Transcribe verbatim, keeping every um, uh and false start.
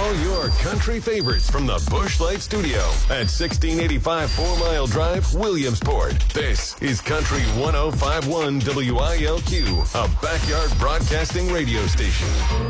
all your country favorites from the Busch Light Studio at sixteen eighty-five Four Mile Drive, Williamsport. This is Country one oh five point one W I L Q, a backyard broadcasting radio station.